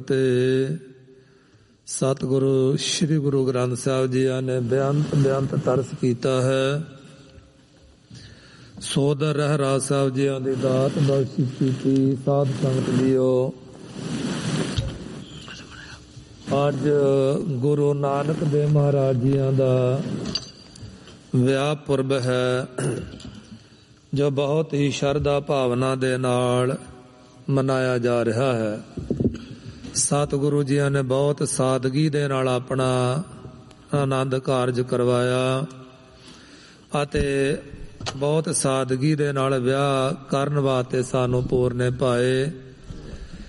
ਤੇ ਸਤਿਗੁਰੂ ਸ੍ਰੀ ਗੁਰੂ ਗ੍ਰੰਥ ਸਾਹਿਬ ਜੀ ਨੇ ਬੇਅੰਤ ਤਰਸ ਕੀਤਾ ਹੈ। ਸੋਦਰ ਰਹਿਰਾਜ ਸਾਹਿਬ ਜੀ ਦੀ ਦਾਤ ਬਖਸ਼ੀ ਕੀਤੀ। ਸਾਧ ਸੰਗਤ ਜੀਓ, ਅੱਜ ਗੁਰੂ ਨਾਨਕ ਦੇਵ ਮਹਾਰਾਜ ਜੀਆਂ ਦਾ ਵਿਆਹ ਪੁਰਬ ਹੈ, ਜੋ ਬਹੁਤ ਹੀ ਸ਼ਰਧਾ ਭਾਵਨਾ ਦੇ ਨਾਲ ਮਨਾਇਆ ਜਾ ਰਿਹਾ ਹੈ। ਸਤਿਗੁਰੂ ਜੀਆਂ ਨੇ ਬਹੁਤ ਸਾਦਗੀ ਦੇ ਨਾਲ ਆਪਣਾ ਆਨੰਦ ਕਾਰਜ ਕਰਵਾਇਆ ਅਤੇ ਬਹੁਤ ਸਾਦਗੀ ਦੇ ਨਾਲ ਵਿਆਹ ਕਰਨ ਵਾਸਤੇ ਸਾਨੂੰ ਪੂਰਨੇ ਪਾਏ।